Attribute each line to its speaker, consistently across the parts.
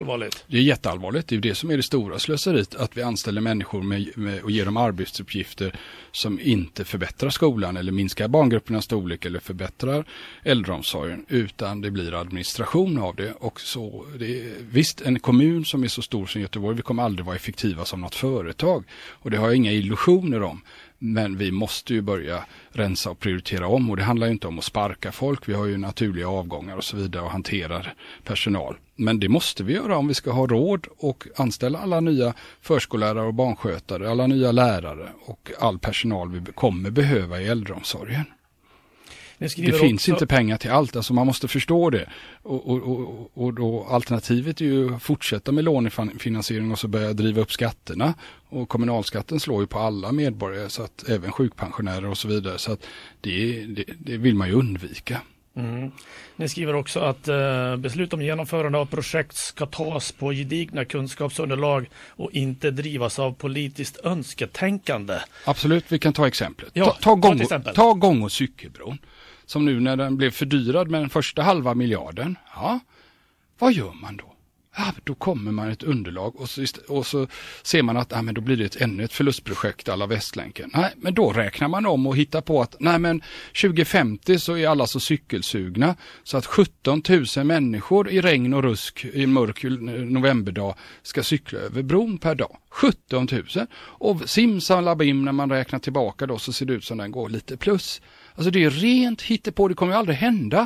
Speaker 1: Allvarligt.
Speaker 2: Det är jätteallvarligt. Det är ju det som är det stora slöseriet, att vi anställer människor med och ger dem arbetsuppgifter som inte förbättrar skolan eller minskar barngruppernas storlek eller förbättrar äldreomsorgen, utan det blir administration av det. Och så, visst, en kommun som är så stor som Göteborg, vi kommer aldrig vara effektiva som något företag, och det har jag inga illusioner om. Men vi måste ju börja rensa och prioritera om, och det handlar ju inte om att sparka folk. Vi har ju naturliga avgångar och så vidare och hanterar personal. Men det måste vi göra om vi ska ha råd och anställa alla nya förskollärare och barnskötare, alla nya lärare och all personal vi kommer behöva i äldreomsorgen. Det finns inte pengar till allt, alltså man måste förstå det. Och då alternativet är ju att fortsätta med lånefinansiering och så börja driva upp skatterna. Och kommunalskatten slår ju på alla medborgare, så att även sjukpensionärer och så vidare. Så att det vill man ju undvika.
Speaker 1: Mm. Ni skriver också att beslut om genomförande av projekt ska tas på gedigna kunskapsunderlag och inte drivas av politiskt önsketänkande.
Speaker 2: Absolut, vi kan ta exemplet.
Speaker 1: Ja,
Speaker 2: ta gång- och cykelbron. Som nu när den blev fördyrad med den första halva miljarden. Ja, vad gör man då? Ja, då kommer man ett underlag och så ser man att men då blir det ännu ett förlustprojekt alla Västlänken. Nej, men då räknar man om och hittar på att 2050 så är alla så cykelsugna så att 17 000 människor i regn och rusk i en mörk novemberdag ska cykla över bron per dag. 17 000. Och simsalabim, när man räknar tillbaka då, så ser det ut som den går lite plus. Alltså det är rent hittepå, det kommer ju aldrig hända.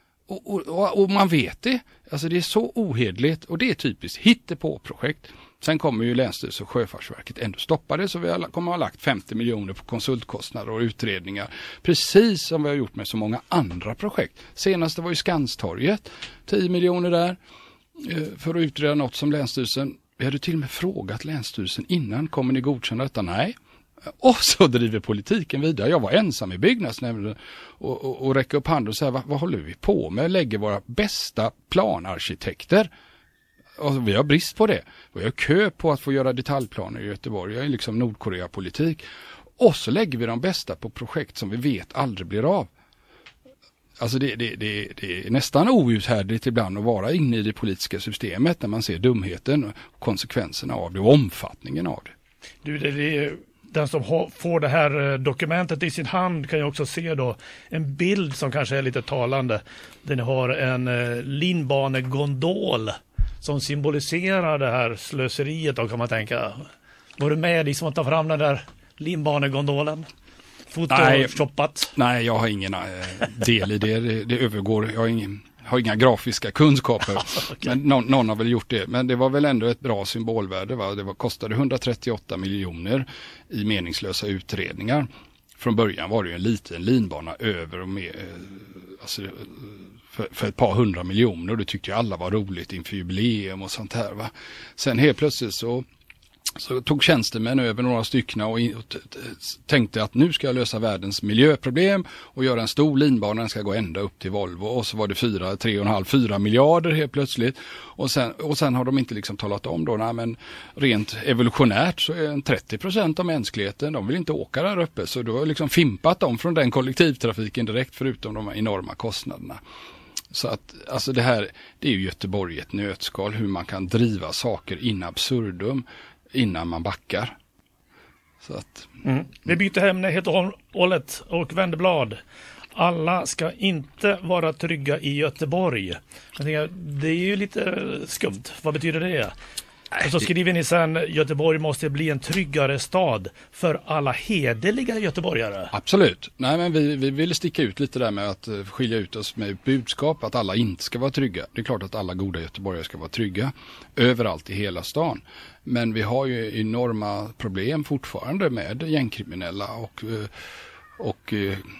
Speaker 2: Och man vet det. Alltså det är så ohederligt, och det är typiskt hittepå-projekt. Sen kommer ju Länsstyrelsen och Sjöfartsverket ändå stoppa det, så vi kommer ha lagt 50 miljoner på konsultkostnader och utredningar. Precis som vi har gjort med så många andra projekt. Senast var ju Skanstorget, 10 miljoner där för att utreda något som Länsstyrelsen. Vi hade till och med frågat Länsstyrelsen innan, kommer ni godkänna detta? Nej. Och så driver politiken vidare. Jag var ensam i byggnadsnämnden och räcker upp handen och säger, vad håller vi på med? Lägger våra bästa planarkitekter. Och vi har brist på det. Vi har kö på att få göra detaljplaner i Göteborg. Jag är liksom Nordkorea-politik. Och så lägger vi de bästa på projekt som vi vet aldrig blir av. Alltså det är nästan outhärdligt ibland att vara inne i det politiska systemet när man ser dumheten och konsekvenserna av det och omfattningen av det.
Speaker 1: Den som får det här dokumentet i sin hand kan ju också se då en bild som kanske är lite talande. Den har en linbanegondol som symboliserar det här slöseriet, då kan man tänka. Var du med liksom att ta fram den där linbanegondolen? Photoshoppat?
Speaker 2: Nej, jag har ingen del i det. Det övergår, jag har inga grafiska kunskaper. Okay. Men någon har väl gjort det. Men det var väl ändå ett bra symbolvärde. Va? Det kostade 138 miljoner i meningslösa utredningar. Från början var det ju en liten linbana över och med, alltså, för ett par 100 miljoner. Och det tyckte ju alla var roligt inför jubileum och sånt här. Va? Sen helt plötsligt så tog tjänstemän över några stycken och tänkte att nu ska jag lösa världens miljöproblem och göra en stor linbana, den ska gå ända upp till Volvo, och så var det 4 miljarder helt plötsligt, och sen har de inte liksom talat om då, men rent evolutionärt så är 30% av mänskligheten, de vill inte åka där uppe, så då har liksom fimpat dem från den kollektivtrafiken direkt, förutom de enorma kostnaderna. Så att, alltså det är ju Göteborg ett nötskal, hur man kan driva saker in absurdum innan man backar. Så att,
Speaker 1: Vi byter ämne helt och hållet och vänder blad. Alla ska inte vara trygga i Göteborg. Det är ju lite skumt. Vad betyder det? Och så skriver ni sen, Göteborg måste bli en tryggare stad för alla hederliga göteborgare.
Speaker 2: Absolut. Nej, men vi vill sticka ut lite där med att skilja ut oss med budskap att alla inte ska vara trygga. Det är klart att alla goda göteborgare ska vara trygga överallt i hela stan. Men vi har ju enorma problem fortfarande med gängkriminella och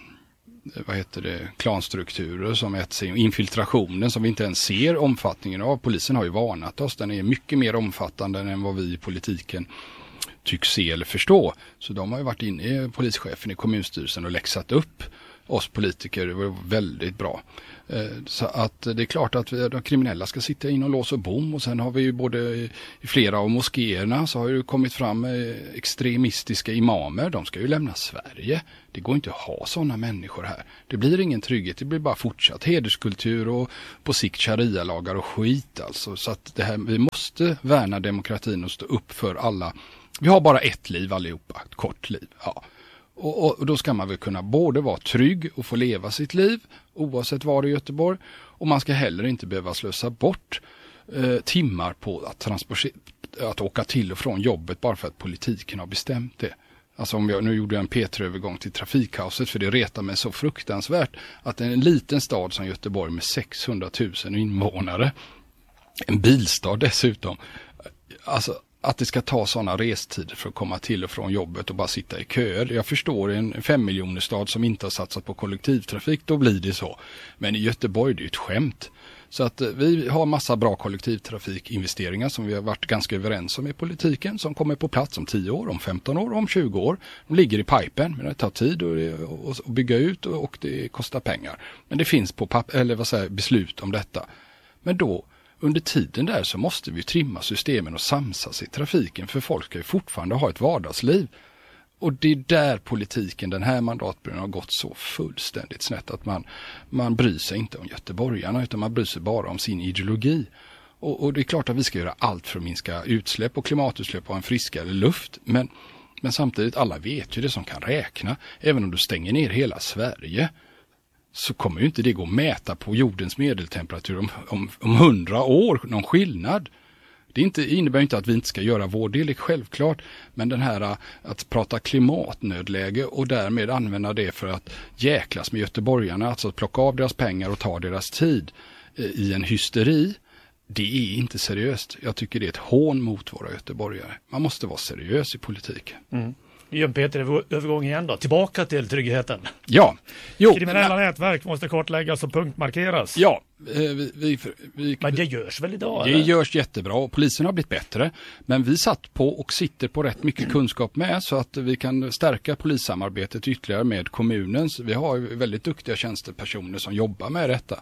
Speaker 2: klanstrukturer som infiltrationen som vi inte ens ser omfattningen av. Polisen har ju varnat oss. Den är mycket mer omfattande än vad vi i politiken tycks se eller förstå. Så de har ju varit inne i polischefen i kommunstyrelsen och läxat upp oss politiker. Det var väldigt bra. Så att det är klart att de kriminella ska sitta in och låsa bom, och sen har vi ju både i flera av moskéerna så har ju kommit fram extremistiska imamer. De ska ju lämna Sverige. Det går inte att ha sådana människor här. Det blir ingen trygghet, det blir bara fortsatt hederskultur och på sikt sharia-lagar och skit alltså. Så att det här, vi måste värna demokratin och stå upp för alla. Vi har bara ett liv allihopa, ett kort liv. Ja. Och då ska man väl kunna både vara trygg och få leva sitt liv oavsett var i Göteborg, och man ska heller inte behöva slösa bort timmar på att åka till och från jobbet bara för att politiken har bestämt det. Alltså nu gjorde jag en P3-övergång till trafikkaoset, för det retar mig så fruktansvärt att en liten stad som Göteborg med 600 000 invånare, en bilstad dessutom, alltså att det ska ta sådana restider för att komma till och från jobbet och bara sitta i köer. Jag förstår en 5-miljonerstad som inte har satsat på kollektivtrafik, då blir det så. Men i Göteborg är det ju ett skämt. Så att vi har massa bra kollektivtrafikinvesteringar som vi har varit ganska överens om i politiken, som kommer på plats om 10 år, om 15 år, om 20 år. De ligger i pipen, men det tar tid att bygga ut och det kostar pengar. Men det finns på beslut om detta. Men då under tiden där så måste vi trimma systemen och samsas i trafiken, för folk ska ju fortfarande ha ett vardagsliv. Och det är där politiken den här mandatperioden har gått så fullständigt snett, att man bryr sig inte om göteborgarna, utan man bryr sig bara om sin ideologi. Och det är klart att vi ska göra allt för att minska utsläpp och klimatutsläpp och en friskare luft. Men samtidigt, alla vet ju det som kan räkna. Även om du stänger ner hela Sverige, så kommer ju inte det gå att mäta på jordens medeltemperatur om 100 år, någon skillnad. Det innebär inte att vi inte ska göra vår del, är självklart. Men den här att prata klimatnödläge och därmed använda det för att jäklas med göteborgarna, alltså att plocka av deras pengar och ta deras tid i en hysteri, det är inte seriöst. Jag tycker det är ett hån mot våra göteborgare. Man måste vara seriös i politiken.
Speaker 1: Mm. John Peter, övergång igen då. Tillbaka till tryggheten.
Speaker 2: Ja.
Speaker 1: Kriminella nätverk måste kartläggas och punktmarkeras.
Speaker 2: Ja.
Speaker 1: Men det görs väl idag?
Speaker 2: Det görs jättebra och polisen har blivit bättre. Men vi satt på och sitter på rätt mycket kunskap med, så att vi kan stärka polissamarbetet ytterligare med kommunens. Vi har väldigt duktiga tjänstepersoner som jobbar med detta.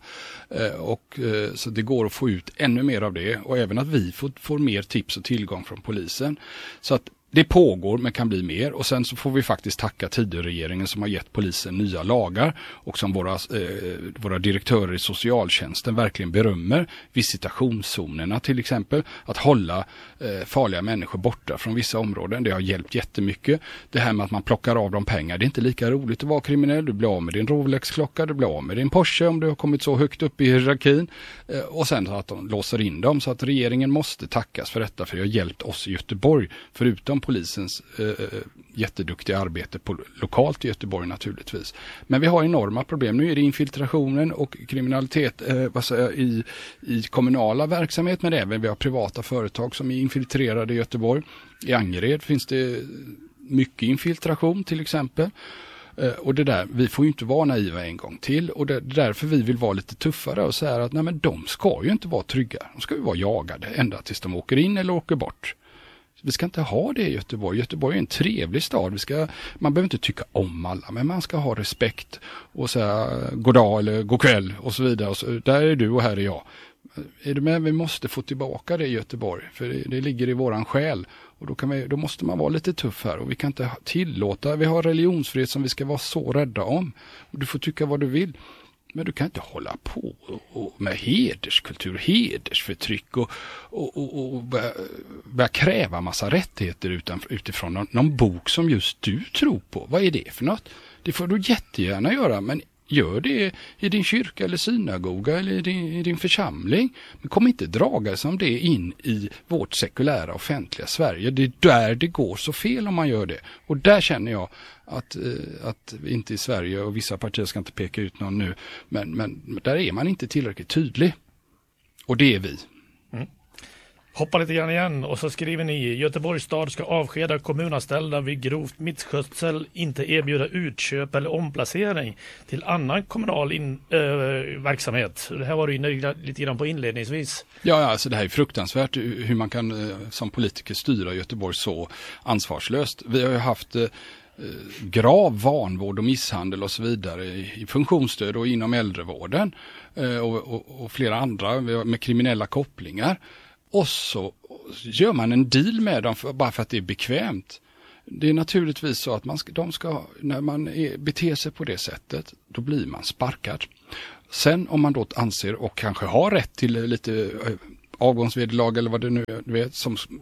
Speaker 2: Så det går att få ut ännu mer av det. Och även att vi får mer tips och tillgång från polisen. Så att det pågår, men kan bli mer. Och sen så får vi faktiskt tacka Tidöregeringen som har gett polisen nya lagar, och som våra direktörer i socialtjänsten verkligen berömmer. Visitationszonerna till exempel, att hålla farliga människor borta från vissa områden. Det har hjälpt jättemycket. Det här med att man plockar av dem pengar, det är inte lika roligt att vara kriminell. Du blir av med din Rolex-klocka, du blir av med din Porsche om du har kommit så högt upp i hierarkin. Och sen att de låser in dem. Så att regeringen måste tackas för detta, för det har hjälpt oss i Göteborg, förutom polisens jätteduktiga arbete lokalt i Göteborg naturligtvis. Men vi har enorma problem. Nu är det infiltrationen och kriminalitet i kommunala verksamhet, men även vi har privata företag som är infiltrerade i Göteborg. I Angered finns det mycket infiltration till exempel. Och det där, vi får ju inte vara naiva en gång till, och det är därför vi vill vara lite tuffare och säga att nej, men de ska ju inte vara trygga. De ska ju vara jagade ända tills de åker in eller åker bort. Vi ska inte ha det i Göteborg. Göteborg är en trevlig stad. Man behöver inte tycka om alla, men man ska ha respekt och säga god dag eller god kväll och så vidare. Och så, där är du och här är jag. Är du med? Vi måste få tillbaka det i Göteborg, för det ligger i våran själ. Och då måste man vara lite tuff här, och vi kan inte tillåta. Vi har religionsfrihet som vi ska vara så rädda om. Och du får tycka vad du vill. Men du kan inte hålla på med hederskultur, hedersförtryck och börja kräva massa rättigheter utifrån någon bok som just du tror på. Vad är det för något? Det får du jättegärna göra, men gör det i din kyrka eller synagoga eller i din församling. Men kom inte draga som det in i vårt sekulära offentliga Sverige. Det är där det går så fel om man gör det. Och där känner jag att vi inte i Sverige, och vissa partier ska inte peka ut någon nu, men där är man inte tillräckligt tydlig. Och det är vi.
Speaker 1: Mm. Hoppa lite grann igen, och så skriver ni: Göteborgs stad ska avskeda kommunanställda vid grovt misskötsel, inte erbjuda utköp eller omplacering till annan kommunal verksamhet. Det här var det ju lite grann på inledningsvis.
Speaker 2: Ja, alltså det här är fruktansvärt hur man kan som politiker styra Göteborg så ansvarslöst. Vi har ju haft grav vanvård och misshandel och så vidare i funktionsstöd och inom äldrevården och flera andra med kriminella kopplingar. Och så gör man en deal med dem bara för att det är bekvämt. Det är naturligtvis så att när man beter sig på det sättet, då blir man sparkad. Sen om man då anser och kanske har rätt till lite avgångsvederlag eller vad det nu är,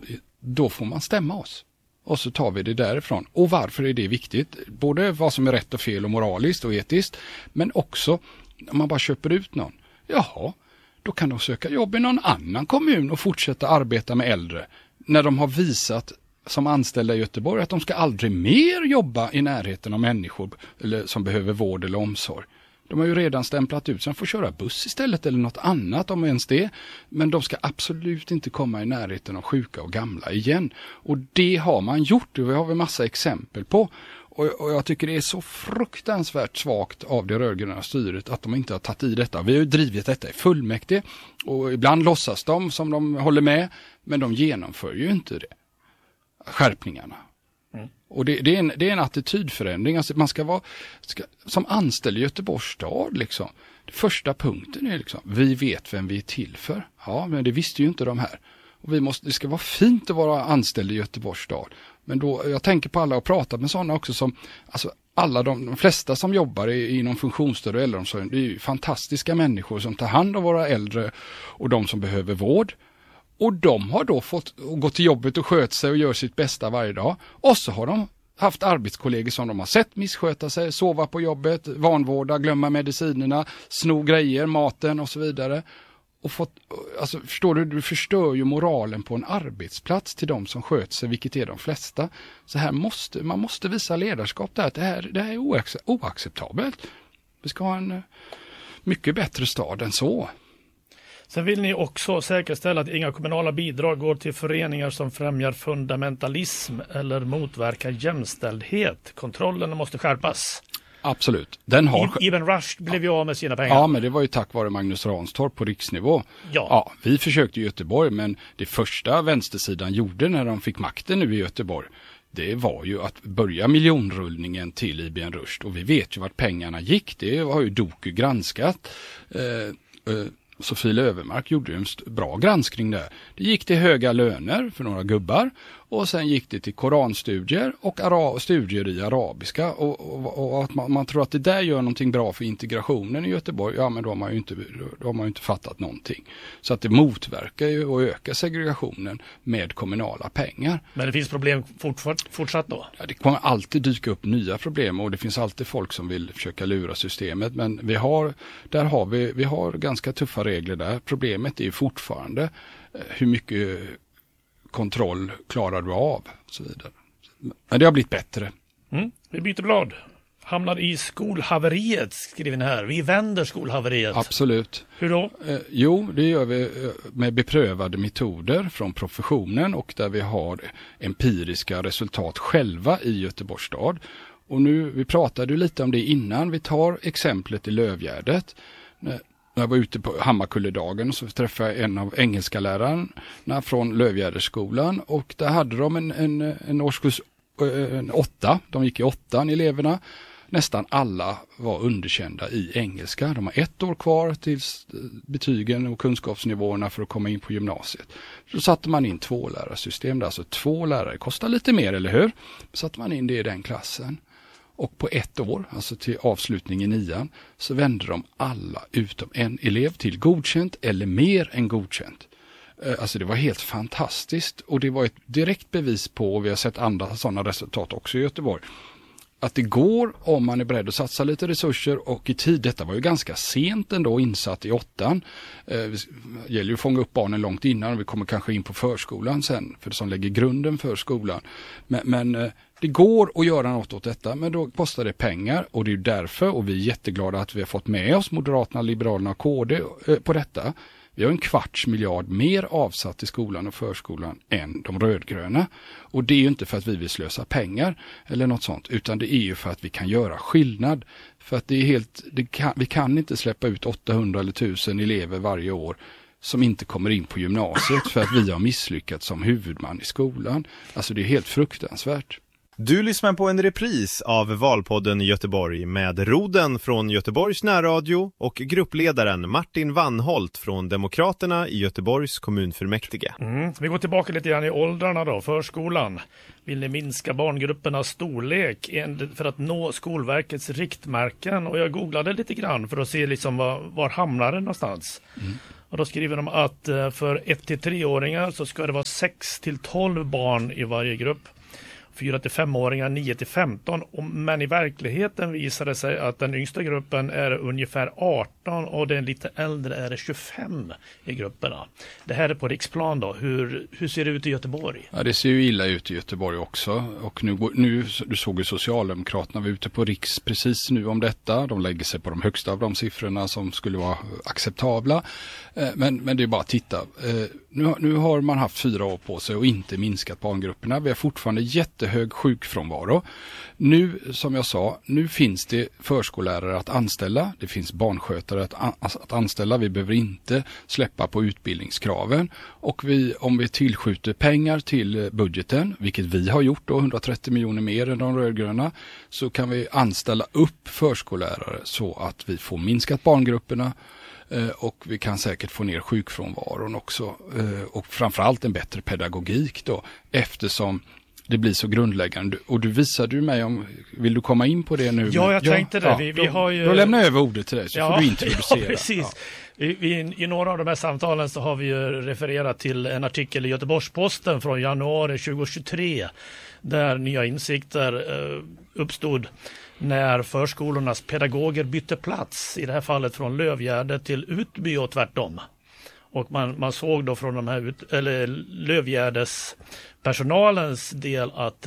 Speaker 2: då får man stämma oss. Och så tar vi det därifrån. Och varför är det viktigt? Både vad som är rätt och fel och moraliskt och etiskt, men också om man bara köper ut någon. Jaha, då kan de söka jobb i någon annan kommun och fortsätta arbeta med äldre. När de har visat som anställda i Göteborg att de ska aldrig mer jobba i närheten av människor eller som behöver vård eller omsorg. De har ju redan stämplat ut så de får köra buss istället eller något annat om ens det. Men de ska absolut inte komma i närheten av sjuka och gamla igen. Och det har man gjort och vi har vi massa exempel på. Och jag tycker det är så fruktansvärt svagt av det rödgröna styret att de inte har tagit i detta. Vi har ju drivit detta i fullmäktige och ibland låtsas de som de håller med, men de genomför ju inte det. Skärpningarna. Och det är en attitydförändring. Alltså man ska som anställd i Göteborgs stad liksom. Första punkten är liksom, vi vet vem vi är till för. Ja, men det visste ju inte de här. Och det ska vara fint att vara anställd i Göteborgs stad. Men då, jag tänker på alla och pratar med sådana också som, alltså alla de flesta som jobbar inom funktionsstöd och äldreomsorg, det är ju fantastiska människor som tar hand om våra äldre och de som behöver vård. Och de har då fått gå till jobbet och sköta sig och gör sitt bästa varje dag. Och så har de haft arbetskollegor som de har sett missköta sig, sova på jobbet, vanvårda, glömma medicinerna, sno grejer, maten och så vidare. Och alltså förstår du förstör ju moralen på en arbetsplats till de som sköter sig, vilket är de flesta. Så här man måste visa ledarskap där. Det här är oacceptabelt. Vi ska ha en mycket bättre stad än så.
Speaker 1: Sen vill ni också säkerställa att inga kommunala bidrag går till föreningar som främjar fundamentalism eller motverkar jämställdhet. Kontrollen måste skärpas.
Speaker 2: Absolut.
Speaker 1: Ibn Rushd blev ju av med sina pengar.
Speaker 2: Ja, men det var ju tack vare Magnus Ranstorp på riksnivå. Ja, vi försökte i Göteborg, men det första vänstersidan gjorde när de fick makten nu i Göteborg, det var ju att börja miljonrullningen till Ibn Rushd. Och vi vet ju vart pengarna gick. Det har ju Doku granskat. Sofie Löfvenmark gjorde ju en bra granskning där. Det gick till höga löner för några gubbar och sen gick det till koranstudier och studier i arabiska och att man tror att det där gör någonting bra för integrationen i Göteborg, ja men då har man ju inte fattat någonting. Så att det motverkar ju och ökar segregationen med kommunala pengar.
Speaker 1: Men det finns problem fortsatt då?
Speaker 2: Ja, det kommer alltid dyka upp nya problem och det finns alltid folk som vill försöka lura systemet, men vi har ganska tuffa regler där. Problemet är ju fortfarande hur mycket kontroll klarar du av och så vidare. Men det har blivit bättre.
Speaker 1: Vi byter blad. Hamnar i skolhaveriet, skriver ni här. Vi vänder skolhaveriet.
Speaker 2: Absolut.
Speaker 1: Hur då?
Speaker 2: Jo, det gör vi med beprövade metoder från professionen och där vi har empiriska resultat själva i Göteborgs stad. Och nu, vi pratade ju lite om det innan. Vi tar exemplet i Lövgärdet. När jag var ute på Hammarkulledagen så träffade jag en av engelska lärarna från Lövgärdesskolan och där hade de en årskurs 8. De gick i 8:an, eleverna. Nästan alla var underkända i engelska. De har 1 år kvar tills betygen och kunskapsnivåerna för att komma in på gymnasiet. Så satte man in 2-lärarsystem. Alltså 2 lärare kostar lite mer, eller hur? Så satte man in det i den klassen. Och på 1 år, alltså till avslutningen i 9:an, så vände de alla utom en elev till godkänt eller mer än godkänt. Alltså det var helt fantastiskt och det var ett direkt bevis på, och vi har sett andra sådana resultat också i Göteborg, att det går om man är beredd att satsa lite resurser och i tid. Detta var ju ganska sent ändå insatt i 8:an. Det gäller ju att fånga upp barnen långt innan och vi kommer kanske in på förskolan sen, för det som lägger grunden för skolan. Men det går att göra något åt detta, men då kostar det pengar och det är därför, och vi är jätteglada att vi har fått med oss Moderaterna, Liberalerna och KD på detta. Vi har 250 miljoner mer avsatt till skolan och förskolan än de rödgröna. Och det är ju inte för att vi vill slösa pengar eller något sånt, utan det är ju för att vi kan göra skillnad. För att vi kan inte släppa ut 800 eller 1000 elever varje år som inte kommer in på gymnasiet för att vi har misslyckats som huvudman i skolan. Alltså det är helt fruktansvärt.
Speaker 3: Du lyssnar på en repris av Valpodden Göteborg med Roden från Göteborgs närradio och gruppledaren Martin Wannholt från Demokraterna i Göteborgs kommunfullmäktige.
Speaker 1: Vi går tillbaka lite grann i åldrarna då, förskolan. Vill ni minska barngruppernas storlek för att nå Skolverkets riktmärken? Och jag googlade lite grann för att se liksom var hamnar det någonstans. Och då skriver de att för 1-3-åringar så ska det vara 6-12 barn i varje grupp. 4-5-åringar, 9-15. Men i verkligheten visar det sig att den yngsta gruppen är ungefär 18 och den lite äldre är 25 i grupperna. Det här är på riksplan då. Hur ser det ut i Göteborg?
Speaker 2: Ja, det ser ju illa ut i Göteborg också. Och nu du såg ju Socialdemokraterna var ute på riks precis nu om detta. De lägger sig på de högsta av de siffrorna som skulle vara acceptabla. Men det är bara att titta. Nu har man haft 4 år på sig och inte minskat barngrupperna. Vi har fortfarande jättehög sjukfrånvaro. Nu, som jag sa, nu finns det förskollärare att anställa. Det finns barnskötare att anställa. Vi behöver inte släppa på utbildningskraven. Och om vi tillskjuter pengar till budgeten, vilket vi har gjort då, 130 miljoner mer än de rödgröna, så kan vi anställa upp förskollärare så att vi får minskat barngrupperna. Och vi kan säkert få ner sjukfrånvaron också. Och framförallt en bättre pedagogik då. Eftersom det blir så grundläggande. Och du visade ju mig vill du komma in på det nu?
Speaker 1: Ja, jag tänkte det. Vi har ju...
Speaker 2: Då lämnar jag över ordet till dig så får du introducera.
Speaker 1: Ja, precis. Ja. I några av de här samtalen så har vi ju refererat till en artikel i Göteborgs-Posten från januari 2023 där nya insikter uppstod när förskolornas pedagoger bytte plats, i det här fallet från Lövgärde till Utby och tvärtom. Och man såg då från de här Lövgärdes personalens del att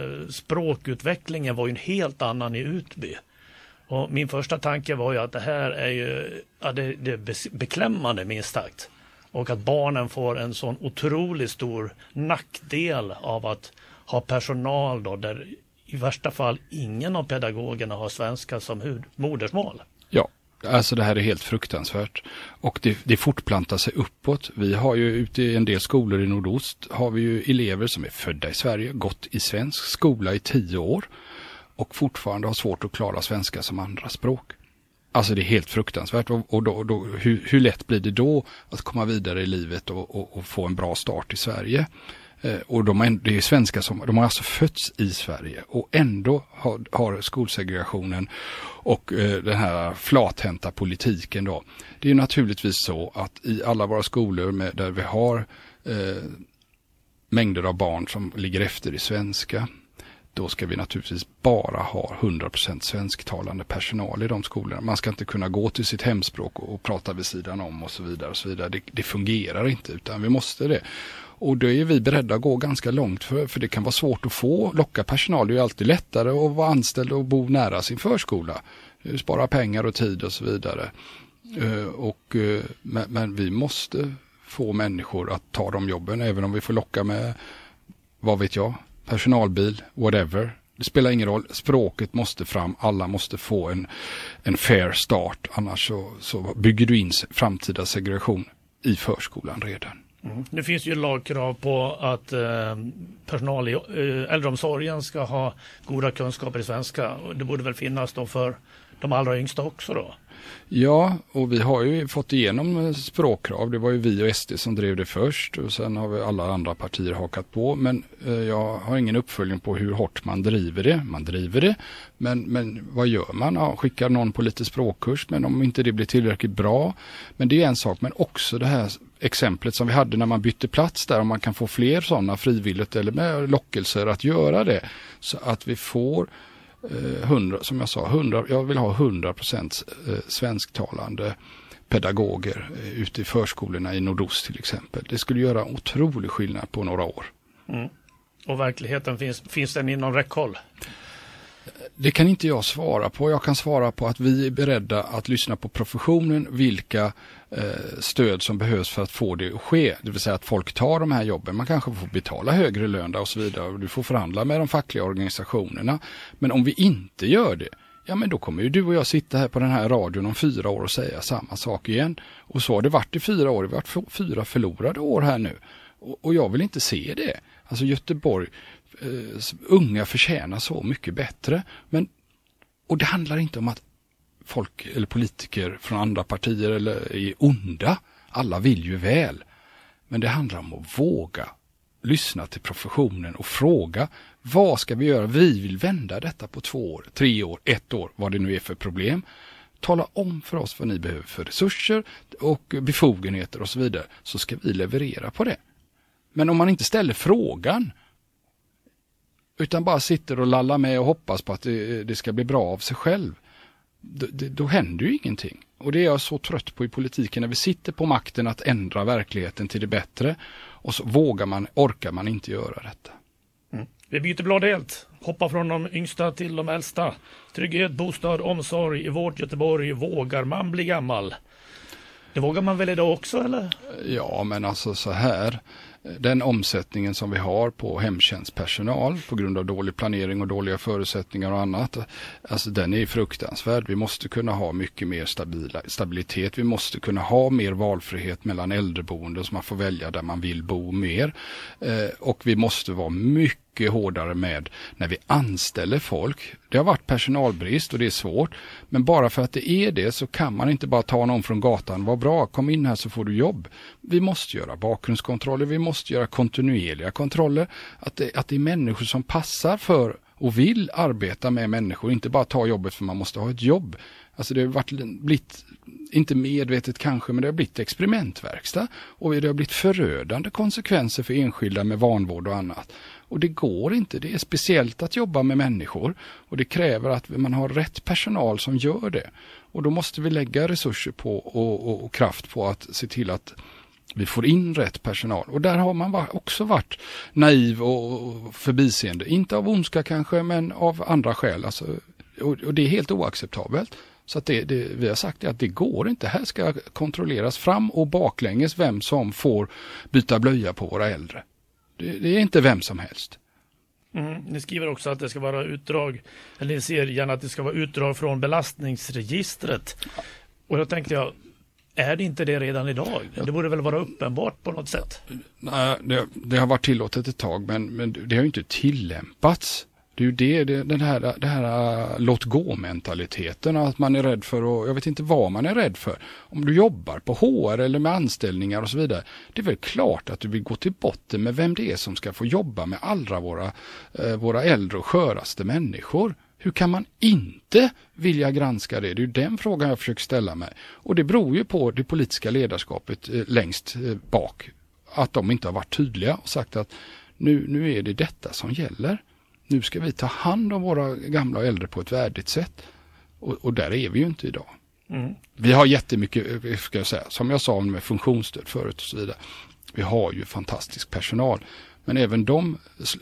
Speaker 1: språkutvecklingen var ju en helt annan i Utby. Och min första tanke var ju att det här är ju det är beklämmande minst sagt. Och att barnen får en sån otroligt stor nackdel av att ha personal då där i värsta fall ingen av pedagogerna har svenska som modersmål.
Speaker 2: Ja, alltså det här är helt fruktansvärt. Och det fortplantar sig uppåt. Vi har ju ute i en del skolor i nordost har vi ju elever som är födda i Sverige, gått i svensk skola i 10 år och fortfarande har svårt att klara svenska som andra språk. Alltså det är helt fruktansvärt. Och då, hur lätt blir det då att komma vidare i livet och få en bra start i Sverige? Och det är svenskar de har alltså fötts i Sverige och ändå har skolsegregationen och den här flathänta politiken då. Det är ju naturligtvis så att i alla våra skolor där vi har mängder av barn som ligger efter i svenska, då ska vi naturligtvis bara ha 100% svensktalande personal i de skolorna. Man ska inte kunna gå till sitt hemspråk och prata vid sidan om och så vidare. Och så vidare. Det fungerar inte utan vi måste det. Och då är vi beredda att gå ganska långt för det kan vara svårt att locka personal. Det är ju alltid lättare att vara anställd och bo nära sin förskola. Spara pengar och tid och så vidare. Men vi måste få människor att ta de jobben även om vi får locka med, vad vet jag, personalbil, whatever. Det spelar ingen roll. Språket måste fram. Alla måste få en fair start. Annars så bygger du in framtida segregation i förskolan redan.
Speaker 1: Nu finns ju lagkrav på att personal i äldreomsorgen ska ha goda kunskaper i svenska. Det borde väl finnas då för de allra yngsta också då? Ja,
Speaker 2: och vi har ju fått igenom språkkrav. Det var ju vi och SD som drev det först och sen har vi alla andra partier hakat på. Men jag har ingen uppföljning på hur hårt man driver det. Man driver det, men vad gör man? Ja, skickar någon på lite språkkurs, men om inte det blir tillräckligt bra. Men det är en sak, men också det här exemplet som vi hade när man bytte plats där, om man kan få fler sådana frivilligt eller med lockelser att göra det. Så att vi får 100, som jag sa, jag vill ha 100% svensktalande pedagoger ute i förskolorna i nordost till exempel. Det skulle göra en otrolig skillnad på några år.
Speaker 1: Mm. Och verkligheten finns den inom räckhåll?
Speaker 2: Det kan inte jag svara på. Jag kan svara på att vi är beredda att lyssna på professionen, vilka stöd som behövs för att få det att ske. Det vill säga att folk tar de här jobben. Man kanske får betala högre lön och så vidare. Du får förhandla med de fackliga organisationerna. Men om vi inte gör det, ja men då kommer ju du och jag sitta här på den här radion om 4 år och säga samma sak igen. Och så har det varit i 4 år. Det har varit 4 förlorade år här nu. Och jag vill inte se det. Alltså Göteborg, Unga förtjänar så mycket bättre. Och det handlar inte om att folk eller politiker från andra partier eller är onda. Alla vill ju väl. Men det handlar om att våga lyssna till professionen och fråga, vad ska vi göra? Vi vill vända detta på 2 år, 3 år, 1 år, vad det nu är för problem. Tala om för oss vad ni behöver för resurser och befogenheter och så vidare, så ska vi leverera på det. Men om man inte ställer frågan utan bara sitter och lallar med och hoppas på att det ska bli bra av sig själv, då händer ju ingenting. Och det är jag så trött på i politiken, när vi sitter på makten att ändra verkligheten till det bättre och så orkar man inte göra detta.
Speaker 1: Vi byter blad helt. Hoppa från de yngsta till de äldsta. Trygghet, bostad, omsorg. I vårt Göteborg vågar man bli gammal. Det vågar man väl idag också, eller?
Speaker 2: Ja, men alltså så här. Den omsättningen som vi har på hemtjänstpersonal på grund av dålig planering och dåliga förutsättningar och annat, alltså den är fruktansvärd. Vi måste kunna ha mycket mer stabilitet. Vi måste kunna ha mer valfrihet mellan äldreboenden så man får välja där man vill bo mer. Och vi måste vara mycket hårdare med när vi anställer folk. Det har varit personalbrist och det är svårt. Men bara för att det är det så kan man inte bara ta någon från gatan. Vad bra, kom in här så får du jobb. Vi måste göra bakgrundskontroller. Vi måste göra kontinuerliga kontroller. Att det är människor som passar för och vill arbeta med människor. Inte bara ta jobbet för man måste ha ett jobb. Alltså det har blivit, inte medvetet kanske, men det har blivit experimentverkstad. Och det har blivit förödande konsekvenser för enskilda med vanvård och annat. Och det går inte. Det är speciellt att jobba med människor. Och det kräver att man har rätt personal som gör det. Och då måste vi lägga resurser på och kraft på att se till att vi får in rätt personal. Och där har man också varit naiv och förbiseende. Inte av ondska kanske, men av andra skäl. Alltså, och det är helt oacceptabelt. Så att vi har sagt att det går inte. Här ska kontrolleras fram och baklänges vem som får byta blöja på våra äldre. Det är inte vem som helst.
Speaker 1: Ni skriver också att det ska vara utdrag, eller ni ser gärna att det ska vara utdrag från belastningsregistret. Och då tänkte jag, är det inte det redan idag? Det borde väl vara uppenbart på något sätt?
Speaker 2: Nej, det har varit tillåtet ett tag, men det har ju inte tillämpats. Det är ju den här låt gå-mentaliteten, att man är rädd för, och jag vet inte vad man är rädd för. Om du jobbar på HR eller med anställningar och så vidare, det är väl klart att du vill gå till botten med vem det är som ska få jobba med alla våra äldre och sköraste människor. Hur kan man inte vilja granska det? Det är ju den frågan jag försöker ställa mig. Och det beror ju på det politiska ledarskapet längst bak. Att de inte har varit tydliga och sagt att nu är det detta som gäller. Nu ska vi ta hand om våra gamla och äldre på ett värdigt sätt. Och där är vi ju inte idag. Vi har jättemycket, ska jag säga, som jag sa med funktionsstöd förut och så vidare. Vi har ju fantastisk personal. Men även de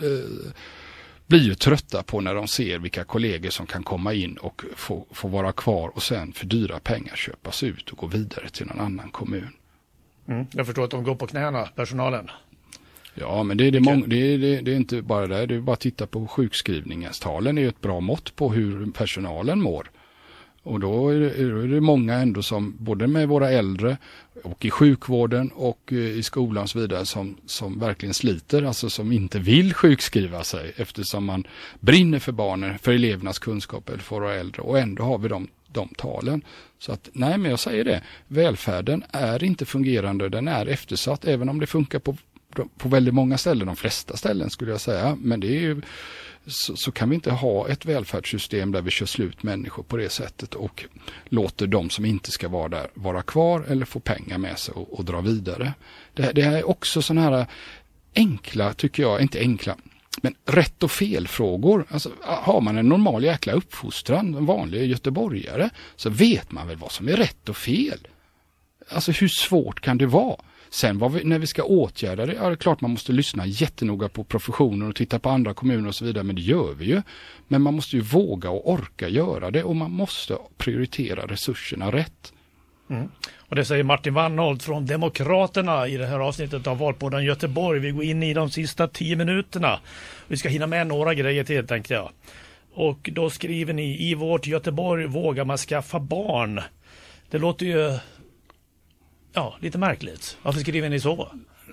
Speaker 2: blir ju trötta på när de ser vilka kollegor som kan komma in och få vara kvar och sen för dyra pengar köpas ut och gå vidare till någon annan kommun.
Speaker 1: Jag förstår att de går på knäna, personalen.
Speaker 2: Ja, men det är inte bara det. Det är bara att titta på sjukskrivningstalen. Det är ett bra mått på hur personalen mår. Och då är det många ändå som, både med våra äldre och i sjukvården och i skolan och så vidare, som verkligen sliter, alltså som inte vill sjukskriva sig eftersom man brinner för barnen, för elevernas kunskap eller för våra äldre. Och ändå har vi de talen. Så att, nej, men jag säger det. Välfärden är inte fungerande, den är eftersatt, även om det funkar på väldigt många ställen, de flesta ställen skulle jag säga, men det är ju så kan vi inte ha ett välfärdssystem där vi kör slut människor på det sättet och låter de som inte ska vara där vara kvar eller få pengar med sig och dra vidare. Det här är också sådana här enkla, tycker jag, inte enkla, men rätt och fel-frågor. Alltså, har man en normal jäkla uppfostran, en vanlig göteborgare, så vet man väl vad som är rätt och fel. Alltså hur svårt kan det vara? Sen när vi ska åtgärda det, är det klart man måste lyssna jättenoga på professioner och titta på andra kommuner och så vidare, men det gör vi ju. Men man måste ju våga och orka göra det, och man måste prioritera resurserna rätt.
Speaker 1: Och det säger Martin Wannholt från Demokraterna i det här avsnittet av Valpodden Göteborg. Vi går in i de sista 10 minuterna. Vi ska hinna med några grejer till, tänkte jag. Och då skriver ni, i vårt Göteborg vågar man skaffa barn. Det låter ju lite märkligt. Varför skriver ni så?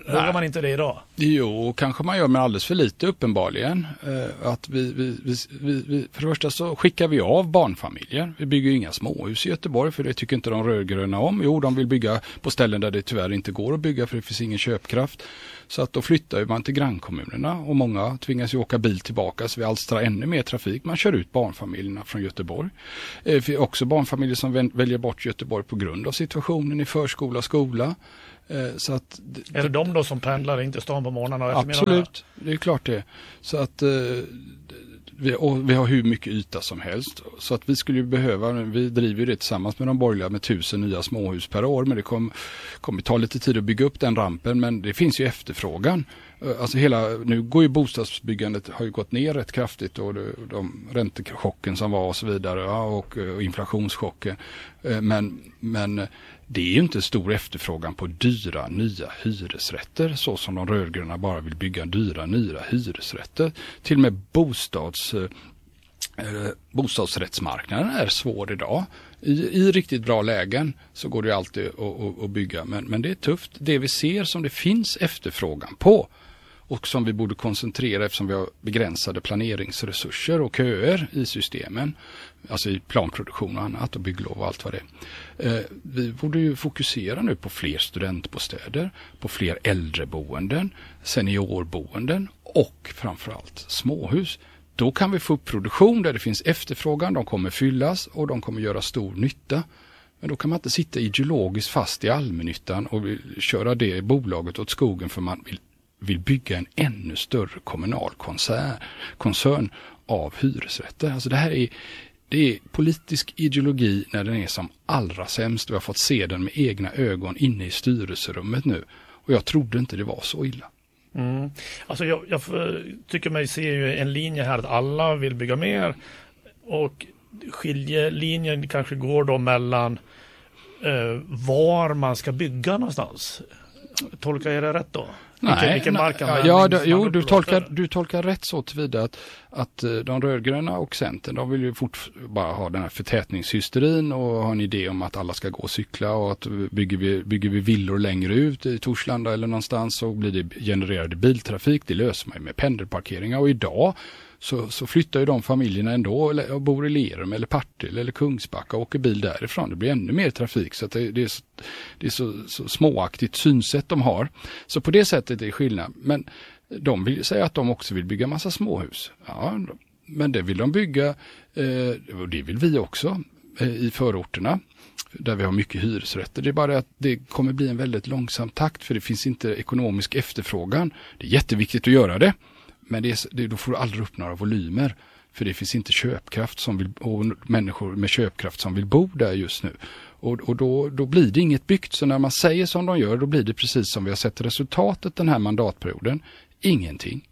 Speaker 1: Vågar man inte det idag?
Speaker 2: Jo, kanske man gör, men alldeles för lite uppenbarligen. Att vi för det första så skickar vi av barnfamiljer. Vi bygger inga småhus i Göteborg, för det tycker inte de rödgröna om. Jo, de vill bygga på ställen där det tyvärr inte går att bygga, för det finns ingen köpkraft. Så att då flyttar man till grannkommunerna, och många tvingas ju åka bil tillbaka, så vi alstrar ännu mer trafik. Man kör ut barnfamiljerna från Göteborg. Det finns också barnfamiljer som väljer bort Göteborg på grund av situationen i förskola och skola. Så att,
Speaker 1: är det de då som pendlar in till stan på morgonen och eftermiddagen?
Speaker 2: Absolut, det är klart det. Så att vi har hur mycket yta som helst. Så att vi skulle ju behöva, vi driver det tillsammans med de borgerliga med 1000 nya småhus per år. Men det kommer ta lite tid att bygga upp den rampen, men det finns ju efterfrågan. Alltså nu går ju bostadsbyggandet, har ju gått ner rätt kraftigt, och de räntechocken som var och så vidare, och inflationschocken. Men det är ju inte stor efterfrågan på dyra nya hyresrätter, så som de rödgröna bara vill bygga dyra nya hyresrätter. Till och med bostadsrättsmarknaden är svår idag. I riktigt bra lägen så går det ju alltid att bygga, men det är tufft. Det vi ser som det finns efterfrågan på, och som vi borde koncentrera eftersom vi har begränsade planeringsresurser och köer i systemen, alltså i planproduktion och annat och bygglov och allt vad det är. Vi borde ju fokusera nu på fler studentbostäder, på fler äldreboenden, seniorboenden och framförallt småhus. Då kan vi få upp produktion där det finns efterfrågan, de kommer fyllas och de kommer göra stor nytta. Men då kan man inte sitta ideologiskt fast i allmännyttan och köra det bolaget åt skogen, för man vill bygga en ännu större kommunal koncern av hyresrätter. Alltså det är politisk ideologi när den är som allra sämst. Vi har fått se den med egna ögon inne i styrelserummet nu. Och jag trodde inte det var så illa.
Speaker 1: Alltså jag tycker mig se ju en linje här att alla vill bygga mer, och skiljelinjen kanske går då mellan var man ska bygga någonstans. Tolkar jag det rätt då? Vilken
Speaker 2: du tolkar rätt så tillvida att de rödgröna och Centern, de vill ju bara ha den här förtätningshysterin och ha en idé om att alla ska gå och cykla, och att bygger vi villor längre ut i Torslanda eller någonstans, så blir det genererade biltrafik. Det löser man ju med pendelparkeringar, och idag så flyttar ju de familjerna ändå och bor i Lerum eller Partille eller Kungsbacka och åker bil därifrån. Det blir ännu mer trafik, så att det är så småaktigt synsätt de har. Så på det sättet är det skillnad. Men de vill säga att de också vill bygga massa småhus. Ja, men det vill de bygga, och det vill vi också i förorterna, där vi har mycket hyresrätter. Det är bara att det kommer bli en väldigt långsam takt, för det finns inte ekonomisk efterfrågan. Det är jätteviktigt att göra det. Men då får du aldrig upp några volymer, för det finns inte köpkraft och människor med köpkraft som vill bo där just nu. Och då blir det inget byggt. Så när man säger som de gör, då blir det precis som vi har sett resultatet den här mandatperioden. Ingenting.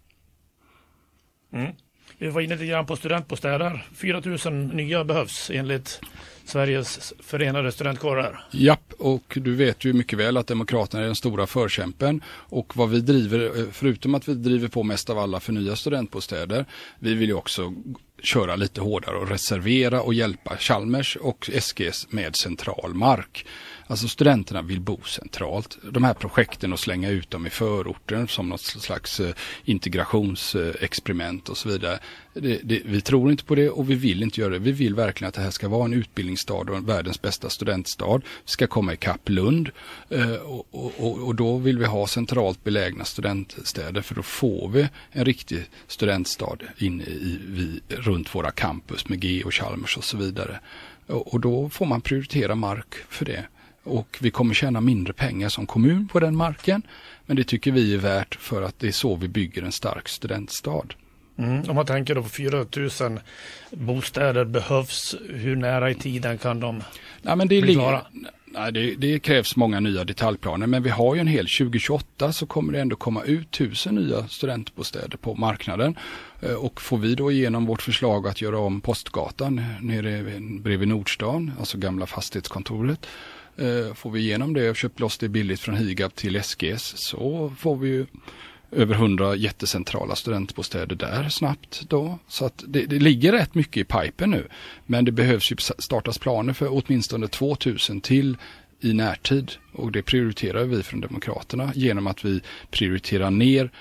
Speaker 1: Vi var inne lite grann på studentbostäder. 4 000 nya behövs enligt Sveriges förenade studentkårer.
Speaker 2: Japp, och du vet ju mycket väl att Demokraterna är den stora förkämpen, och vad vi driver, förutom att vi driver på mest av alla för nya studentbostäder, vi vill ju också köra lite hårdare och reservera och hjälpa Chalmers och SGS med central mark. Alltså studenterna vill bo centralt. De här projekten och slänga ut dem i förorten som något slags integrationsexperiment och så vidare. Vi tror inte på det, och vi vill inte göra det. Vi vill verkligen att det här ska vara en utbildningsstad och världens bästa studentstad. Vi ska komma i kapp Lund, och då vill vi ha centralt belägna studentstäder, för då får vi en riktig studentstad inne runt våra campus med G och Chalmers och så vidare. Och då får man prioritera mark för det. Och vi kommer tjäna mindre pengar som kommun på den marken. Men det tycker vi är värt, för att det är så vi bygger en stark studentstad.
Speaker 1: Om man tänker då på 4 000 bostäder behövs, hur nära i tiden kan de bli klara?
Speaker 2: Det krävs många nya detaljplaner, men vi har ju en hel 2028 så kommer det ändå komma ut 1000 nya studentbostäder på marknaden. Och får vi då igenom vårt förslag att göra om Postgatan nere bredvid Nordstan, alltså gamla fastighetskontoret, får vi igenom det och köpt loss det billigt från Higab till SGS, så får vi ju över 100 jättecentrala studentbostäder där snabbt då. Så att det ligger rätt mycket i pipen nu. Men det behövs ju startas planer för åtminstone 2000 till i närtid. Och det prioriterar vi från Demokraterna genom att vi prioriterar ner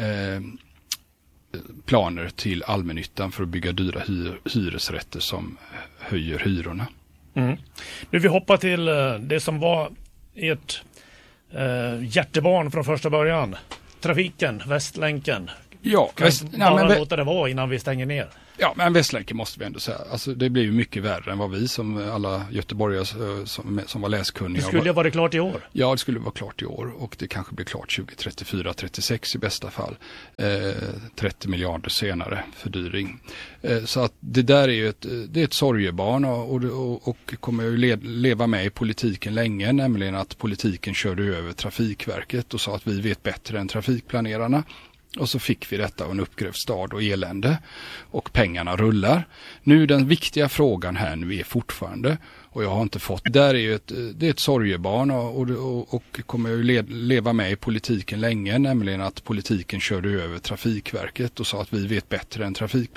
Speaker 2: planer till allmännyttan för att bygga dyra hyresrätter som höjer hyrorna.
Speaker 1: Mm. Nu vi hoppar till det som var ert hjärtebarn från första början. Trafiken, Västlänken.
Speaker 2: Ja,
Speaker 1: låta det vara innan vi stänger ner.
Speaker 2: Ja, men Västlänken måste vi ändå säga. Alltså, det blir ju mycket värre än vad vi som alla göteborgare som var läskunniga.
Speaker 1: Det skulle ju vara klart i år.
Speaker 2: Ja, det skulle vara klart i år och det kanske blir klart 2034-36 i bästa fall. 30 miljarder senare fördyring. Så att det där är ju ett sorgebarn och kommer ju leva med i politiken länge, nämligen att politiken körde över Trafikverket och sa att vi vet bättre än trafikplanerarna. Och så fick vi detta och en uppgrävd stad och elände. Och pengarna rullar. Nu den viktiga frågan här nu är fortfarande, och jag har inte fått, där är ju det är ett sorgebarn och kommer ju leva med i politiken länge, nämligen att politiken körde över Trafikverket och sa att vi vet bättre än